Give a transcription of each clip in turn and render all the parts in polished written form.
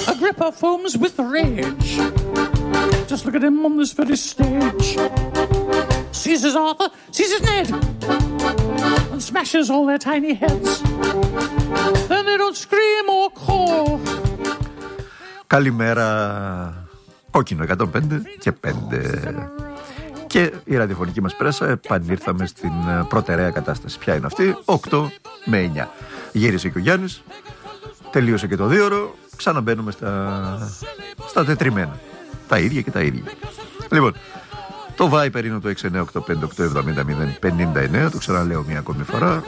Agrippa foams with rage. Just look at him on this very stage. Seizes Arthur, seizes Ned, and smashes all their tiny heads. Then they don't scream or call. Καλημέρα. Κόκκινο 105 και 5. Και η ραδιοφωνική μας πρέσα επανήρθαμε στην προτεραία κατάσταση. Ποια είναι αυτή? 8 με 9. Γύρισε και ο Γιάννης, τελείωσε και το 2ωρο, ξαναμπαίνουμε στα τετριμένα. Τα ίδια και τα ίδια. Λοιπόν, το Viper είναι το 6985870059. Το ξαναλέω μία ακόμη φορά.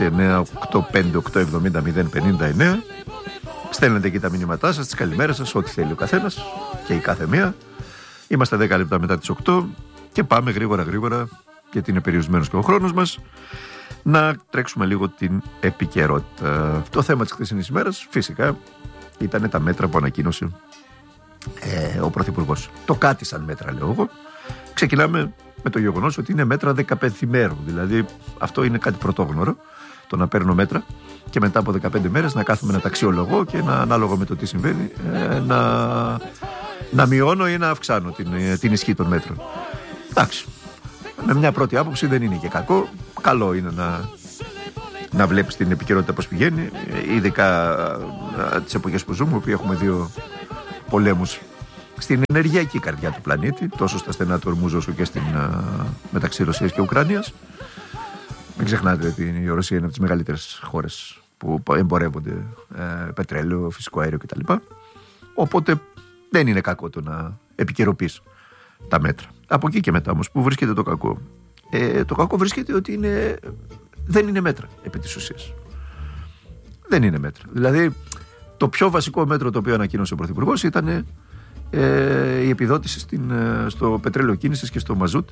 6985870059. Στέλνετε εκεί τα μηνύματά σας, τις καλημέρες σας, ό,τι θέλει ο καθένας και η κάθε μία. Είμαστε 10 λεπτά μετά τις 8 και πάμε γρήγορα, γιατί είναι περιορισμένος και ο χρόνος μας, να τρέξουμε λίγο την επικαιρότητα. Το θέμα της χθεσινής ημέρας φυσικά ήταν τα μέτρα που ανακοίνωσε ο Πρωθυπουργός. Το κάτι σαν μέτρα, λέω εγώ. Ξεκινάμε με το γεγονός ότι είναι μέτρα 15 μέρου. Δηλαδή αυτό είναι κάτι πρωτόγνωρο, το να παίρνω μέτρα και μετά από 15 μέρες να κάθομαι να τα αξιολογώ και να, ανάλογα με το τι συμβαίνει, να μειώνω ή να αυξάνω την ισχύ των μέτρων. Εντάξει, με μια πρώτη άποψη δεν είναι και κακό. Καλό είναι να βλέπεις την επικαιρότητα πώς πηγαίνει, ειδικά τις εποχές που ζούμε, όπου έχουμε δύο πολέμους στην ενεργειακή καρδιά του πλανήτη, τόσο στα στενά του Ορμούζ όσο και μεταξύ Ρωσίας και Ουκρανίας. Μην ξεχνάτε ότι η Ρωσία είναι από τις μεγαλύτερες χώρες που εμπορεύονται πετρέλαιο, φυσικό αέριο κτλ. Οπότε δεν είναι κακό το να επικαιροποιείς τα μέτρα. Από εκεί και μετά όμως, που βρίσκεται το κακό? Το κακό βρίσκεται ότι δεν είναι μέτρα επί της ουσίας. Δεν είναι μέτρα. Δηλαδή, το πιο βασικό μέτρο το οποίο ανακοίνωσε ο Πρωθυπουργός ήταν η επιδότηση στο πετρέλαιο κίνησης και στο μαζούτ,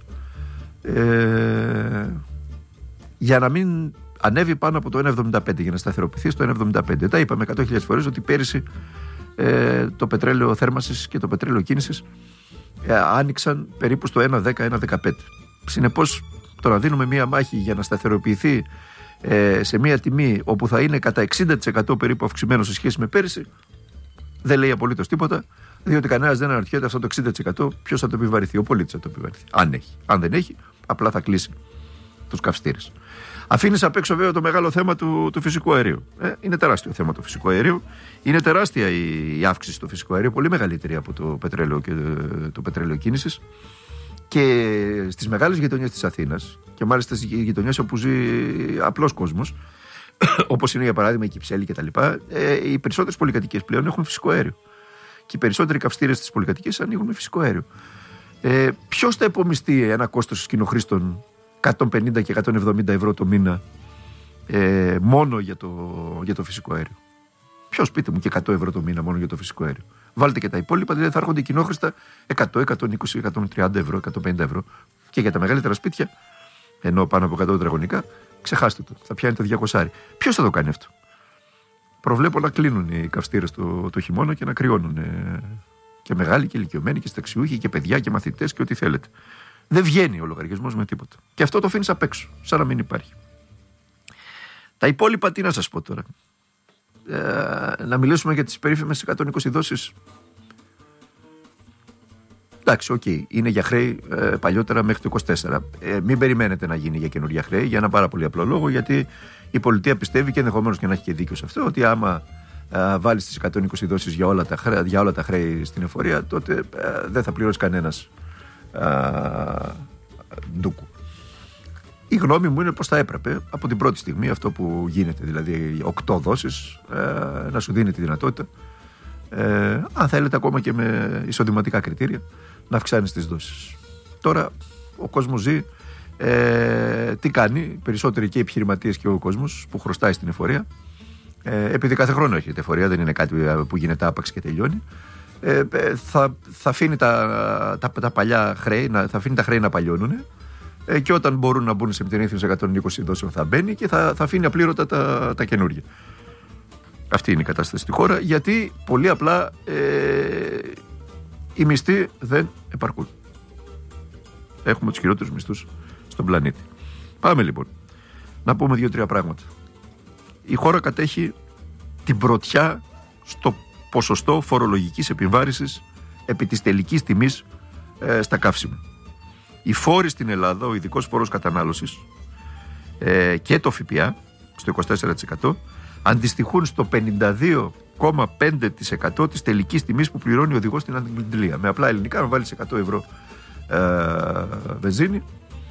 για να μην ανέβει πάνω από το 1,75, για να σταθεροποιηθεί στο 1,75. Τα είπαμε 100.000 φορές ότι πέρυσι το πετρέλαιο θέρμανσης και το πετρέλαιο κίνησης άνοιξαν περίπου στο 1,10-1,15. Συνεπώς, το να δίνουμε μία μάχη για να σταθεροποιηθεί σε μία τιμή όπου θα είναι κατά 60% περίπου αυξημένο σε σχέση με πέρυσι, δεν λέει απολύτως τίποτα, διότι κανένας δεν αναρωτιέται αυτό το 60% ποιος θα το επιβαρυνθεί. Ο πολίτης θα το επιβαρυνθεί. Αν έχει. Αν δεν έχει, απλά θα κλείσει τους καυστήρες. Αφήνεις απ' έξω βέβαια το μεγάλο θέμα του φυσικού αερίου. Είναι τεράστιο θέμα το φυσικό αέριο. Είναι τεράστια η αύξηση στο φυσικό αέριο, πολύ μεγαλύτερη από το πετρέλαιο και το πετρέλαιο κίνησης. Και στις μεγάλες γειτονιές της Αθήνας, και μάλιστα στις γειτονιές όπου ζει απλός κόσμος, όπως είναι για παράδειγμα η Κυψέλη κτλ., οι περισσότερες πολυκατοικίες πλέον έχουν φυσικό αέριο. Και οι περισσότεροι καυστήρες της πολυκατοικίας ανοίγουν με φυσικό αέριο. Ποιος θα επομιστεί ένα κόστος κοινοχρήστων 150 και 170 ευρώ το μήνα μόνο για το φυσικό αέριο? Ποιος? Πείτε μου, και 100 ευρώ το μήνα μόνο για το φυσικό αέριο. Βάλτε και τα υπόλοιπα, δηλαδή θα έρχονται κοινόχρηστα 100, 120, 130 ευρώ, 150 ευρώ. Και για τα μεγαλύτερα σπίτια, ενώ πάνω από 100 τετραγωνικά, ξεχάστε το, θα πιάνετε 200. Ποιος θα το κάνει αυτό? Προβλέπω να κλείνουν οι καυστήρες το χειμώνα και να κρυώνουν και μεγάλοι και ηλικιωμένοι και συνταξιούχοι και παιδιά και μαθητές και ό,τι θέλετε. Δεν βγαίνει ο λογαριασμός με τίποτα. Και αυτό το αφήνεις απ' έξω, σαν να μην υπάρχει. Τα υπόλοιπα τι να σας πω τώρα? Να μιλήσουμε για τις περίφημες 120 δόσεις. Εντάξει, είναι για χρέη παλιότερα μέχρι το 24. Μην περιμένετε να γίνει για καινούργια χρέη, για ένα πάρα πολύ απλό λόγο, γιατί η πολιτεία πιστεύει, και ενδεχομένως και να έχει και δίκιο σε αυτό, ότι άμα βάλεις τις 120 δόσεις για όλα τα χρέη στην εφορία, τότε δεν θα πληρώσει κανένας ντούκου. Η γνώμη μου είναι πως θα έπρεπε από την πρώτη στιγμή αυτό που γίνεται, δηλαδή 8 δόσεις, να σου δίνει τη δυνατότητα, αν θέλετε ακόμα και με εισοδηματικά κριτήρια, να αυξάνεις τις δόσεις. Τώρα ο κόσμος ζει, τι κάνει? Περισσότεροι και οι επιχειρηματίες και ο κόσμος που χρωστάει στην εφορία, επειδή κάθε χρόνο έχετε εφορία, δεν είναι κάτι που γίνεται άπαξ και τελειώνει, θα αφήνει τα παλιά χρέη, θα αφήνει τα χρέη να παλιώνουν, και όταν μπορούν να μπουν σε επιτενήθειες 120 δόσεων θα μπαίνει και θα αφήνει απλήρωτα τα καινούργια. Αυτή είναι η κατάσταση στη χώρα, γιατί πολύ απλά οι μισθοί δεν επαρκούν. Έχουμε τους χειρότερους μισθούς στον πλανήτη. Πάμε λοιπόν να πούμε 2-3 πράγματα. Η χώρα κατέχει την πρωτιά στο ποσοστό φορολογικής επιβάρησης επί της τελικής τιμής στα καύσιμα. Οι φόροι στην Ελλάδα, ο ειδικός φόρος κατανάλωσης και το ΦΠΑ στο 24% αντιστοιχούν στο 52,5% της τελικής τιμής που πληρώνει ο οδηγός στην αντιλία. Με απλά ελληνικά, αν βάλεις 100 ευρώ βενζίνη,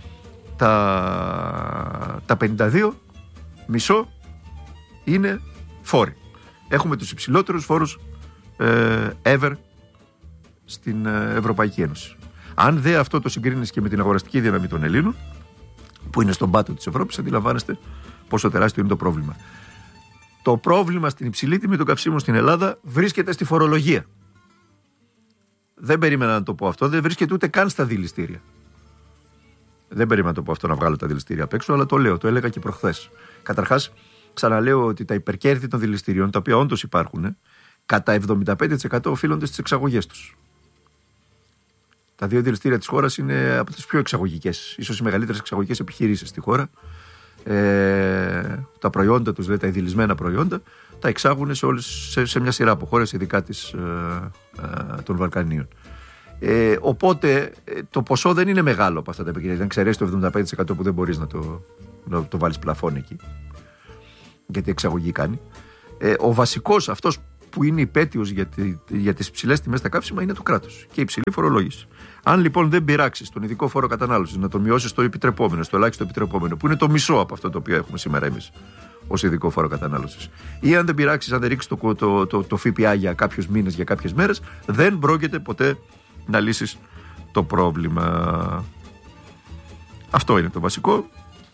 τα 52 μισό είναι φόροι. Έχουμε τους υψηλότερους φόρους ever στην Ευρωπαϊκή Ένωση. Αν δε αυτό το συγκρίνεις και με την αγοραστική δύναμη των Ελλήνων, που είναι στον πάτο της Ευρώπης, αντιλαμβάνεστε πόσο τεράστιο είναι το πρόβλημα. Το πρόβλημα στην υψηλή τιμή των καυσίμων στην Ελλάδα βρίσκεται στη φορολογία. Δεν περίμενα να το πω αυτό, δεν βρίσκεται ούτε καν στα δηληστήρια. Δεν περίμενα να το πω αυτό, να βγάλω τα δηληστήρια απ' έξω, αλλά το λέω, το έλεγα και προχθές. Καταρχάς, ξαναλέω ότι τα υπερκέρδη των δηληστηριών, τα οποία όντως υπάρχουν, κατά 75% οφείλονται στις εξαγωγές τους. Τα δύο δηληστήρια της χώρας είναι από τις πιο εξαγωγικές, ίσως οι μεγαλύτερες εξαγωγικές επιχειρήσεις στη χώρα. Τα προϊόντα τους, δηλαδή τα ειδηλισμένα προϊόντα, τα εξάγουν σε μια σειρά από χώρες, ειδικά των Βαλκανίων. Οπότε το ποσό δεν είναι μεγάλο από αυτά τα επικοινωνία. Δεν ξέρεις το 75% που δεν μπορείς να το βάλεις πλαφόν εκεί, γιατί εξαγωγή κάνει. Ο βασικός, αυτός που είναι υπέτειος για τις υψηλές τιμές στα καύσιμα, είναι το κράτος και η υψηλή φορολόγηση. Αν λοιπόν δεν πειράξεις τον ειδικό φόρο κατανάλωσης, να τον μειώσεις στο επιτρεπόμενο, στο ελάχιστο επιτρεπόμενο, που είναι το μισό από αυτό το οποίο έχουμε σήμερα εμείς ως ειδικό φόρο κατανάλωσης, ή αν δεν πειράξεις, αν δεν ρίξεις το ΦΠΑ για κάποιους μήνες, για κάποιες μέρες, δεν πρόκειται ποτέ να λύσεις το πρόβλημα. Αυτό είναι το βασικό.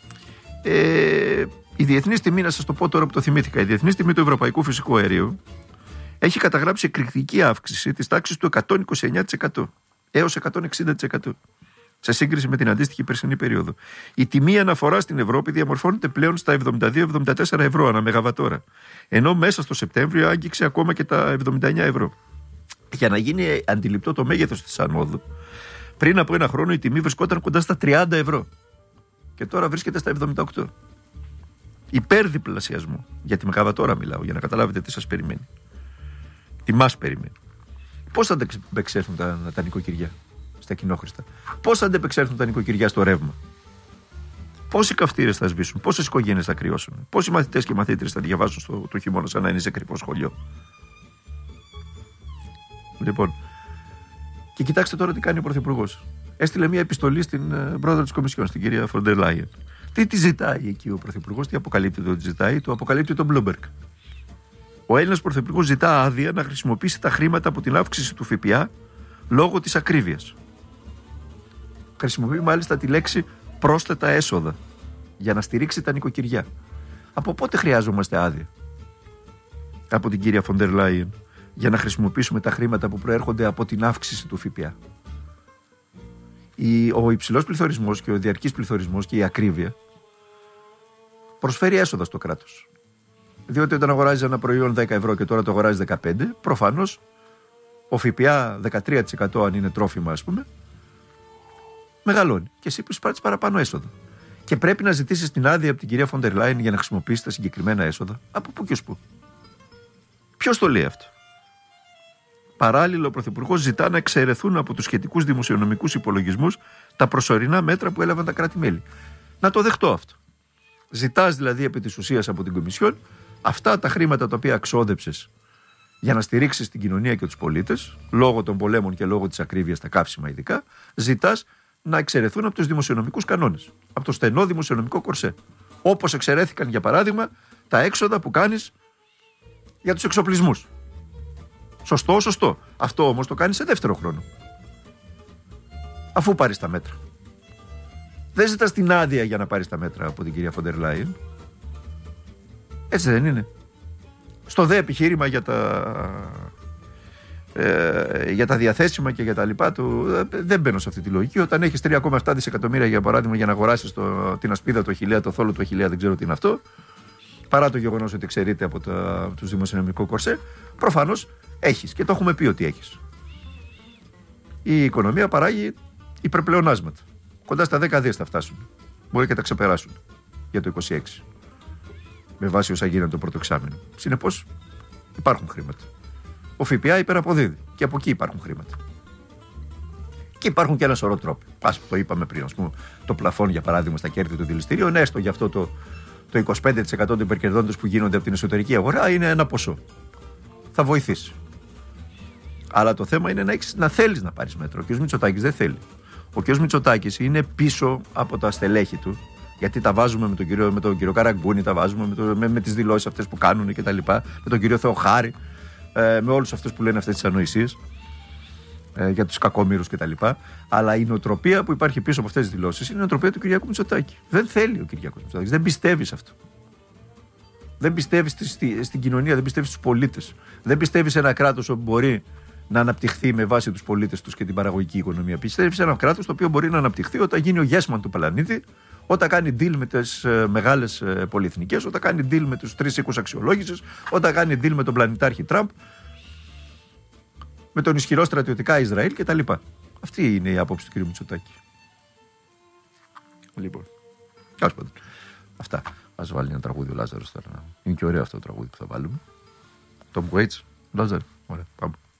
Η διεθνής τιμή, να σας το πω τώρα που το θυμήθηκα, η διεθνής τιμή του ευρωπαϊκού φυσικού αερίου έχει καταγράψει εκρηκτική αύξηση της τάξης του 129% έως 160% σε σύγκριση με την αντίστοιχη περσινή περίοδο. Η τιμή αναφορά στην Ευρώπη διαμορφώνεται πλέον στα 72-74 ευρώ ανά μεγαβατόρα, ενώ μέσα στο Σεπτέμβριο άγγιξε ακόμα και τα 79 ευρώ. Για να γίνει αντιληπτό το μέγεθος της ανόδου, πριν από ένα χρόνο η τιμή βρισκόταν κοντά στα 30 ευρώ και τώρα βρίσκεται στα 78. Υπέρδιπλασιασμό. Για τη μεγαβατόρα μιλάω, για να καταλάβετε τι σας περιμένει. Τι μας περιμένει. Πώς θα αντεπεξέλθουν τα νοικοκυριά στα κοινόχρηστα? Πώς θα αντεπεξέλθουν τα νοικοκυριά στο ρεύμα? Πόσοι καυστήρες θα σβήσουν? Πόσες οικογένειες θα κρυώσουν? Πόσοι μαθητές και μαθήτρες θα διαβάσουν το χειμώνα σαν να είναι σε κρυφό σχολείο? Λοιπόν, και κοιτάξτε τώρα τι κάνει ο Πρωθυπουργός. Έστειλε μια επιστολή στην πρόεδρο της Κομισιόν, στην κυρία Φοντερ Λάιεν. Τι ζητάει εκεί ο Πρωθυπουργός, τι αποκαλύπτει ότι ζητάει? Το αποκαλύπτει το Bloomberg. Ο Έλληνας Πρωθυπουργός ζητά άδεια να χρησιμοποιήσει τα χρήματα από την αύξηση του ΦΠΑ λόγω της ακρίβειας. Χρησιμοποιεί μάλιστα τη λέξη πρόσθετα έσοδα για να στηρίξει τα νοικοκυριά. Από πότε χρειάζομαστε άδεια από την κυρία Φοντερ Λάιεν για να χρησιμοποιήσουμε τα χρήματα που προέρχονται από την αύξηση του ΦΠΑ? Ο υψηλός πληθωρισμός και ο διαρκής πληθωρισμός και η ακρίβεια προσφέρει έσοδα στο κράτος. Διότι όταν αγοράζεις ένα προϊόν 10 ευρώ και τώρα το αγοράζεις 15, προφανώς ο ΦΠΑ 13% αν είναι τρόφιμα, ας πούμε, μεγαλώνει και εσύ εισπράττεις παραπάνω έσοδα. Και πρέπει να ζητήσεις την άδεια από την κυρία Φοντερ Λάιεν για να χρησιμοποιήσεις τα συγκεκριμένα έσοδα. Από πού και ως πού? Ποιος το λέει αυτό? Παράλληλα, ο Πρωθυπουργός ζητά να εξαιρεθούν από τους σχετικούς δημοσιονομικούς υπολογισμούς τα προσωρινά μέτρα που έλαβαν τα κράτη-μέλη. Να το δεχτώ αυτό. Ζητάς δηλαδή επί της ουσίας από την Κομισιόν αυτά τα χρήματα τα οποία ξόδεψες για να στηρίξεις την κοινωνία και τους πολίτες, λόγω των πολέμων και λόγω της ακρίβειας στα καύσιμα ειδικά, ζητάς να εξαιρεθούν από τους δημοσιονομικούς κανόνες, από το στενό δημοσιονομικό κορσέ. Όπως εξαιρέθηκαν, για παράδειγμα, τα έξοδα που κάνεις για τους εξοπλισμούς. Σωστό. Αυτό όμως το κάνεις σε δεύτερο χρόνο, αφού πάρεις τα μέτρα. Δεν ζητάς την άδεια για να πάρεις τα μέτρα από την κυρία Φοντερ Λάιεν. Έτσι δεν είναι? Στο δε επιχείρημα για τα διαθέσιμα και για τα λοιπά του, δεν μπαίνω σε αυτή τη λογική. Όταν έχεις 3,7 δισεκατομμύρια για παράδειγμα για να αγοράσεις την ασπίδα, το χιλιά, το θόλο του χιλιά, δεν ξέρω τι είναι αυτό, παρά το γεγονός ότι εξαιρείται από τους δημοσιονομικό κορσέ, προφανώς έχεις και το έχουμε πει ότι έχεις. Η οικονομία παράγει υπερπλεονάσματα. Κοντά στα 10 δις θα φτάσουν. Μπορεί και τα ξεπεράσουν για το 26. Με βάση όσα γίνανε το πρώτο εξάμηνο. Συνεπώς υπάρχουν χρήματα. Ο ΦΠΑ υπεραποδίδει. Και από εκεί υπάρχουν χρήματα. Και υπάρχουν και ένα σωρό τρόποι. Το είπαμε πριν. Ας πούμε, το πλαφόν, για παράδειγμα, στα κέρδη των δηληστηρίων, έστω γι' αυτό το 25% των υπερκερδών τους που γίνονται από την εσωτερική αγορά είναι ένα ποσό. Θα βοηθήσει. Αλλά το θέμα είναι να θέλεις να πάρεις μέτρο. Ο κ. Μητσοτάκης δεν θέλει. Ο κ. Μητσοτάκης είναι πίσω από τα στελέχη του, γιατί τα βάζουμε με τον κύριο Καραγκούνη, τα βάζουμε με τις δηλώσεις αυτές που κάνουν κτλ. Με τον κύριο Θεοχάρη, με όλους αυτούς που λένε αυτές τις ανοησίες για τους κακόμοιρους κτλ. Αλλά η νοοτροπία που υπάρχει πίσω από αυτές τις δηλώσεις είναι η νοοτροπία του Κυριάκου Μητσοτάκη. Δεν θέλει ο Κυριάκος Μητσοτάκης, δεν πιστεύει σε αυτό. Δεν πιστεύει στην κοινωνία, δεν πιστεύει στους πολίτες. Δεν πιστεύει σε ένα κράτος όπου μπορεί να αναπτυχθεί με βάση τους πολίτες τους και την παραγωγική οικονομία. Πιστεύει σε ένα κράτος το οποίο μπορεί να αναπτυχθεί όταν γίνει ο Γέσμαν του πλανήτη, όταν κάνει deal με τις μεγάλες πολυεθνικές, όταν κάνει deal με τους 3 οίκους αξιολόγησης, όταν κάνει deal με τον πλανητάρχη Τραμπ, με τον ισχυρό στρατιωτικά Ισραήλ κτλ. Αυτή είναι η άποψη του κ. Μητσοτάκη. Λοιπόν, τέλος πάντων. Αυτά. Ας βάλει ένα τραγούδι ο Λάζαρος τώρα. Είναι και ωραίο αυτό το τραγούδι που θα βάλουμε. Tom Waits, Λάζαρ. Ωραία, πάμε.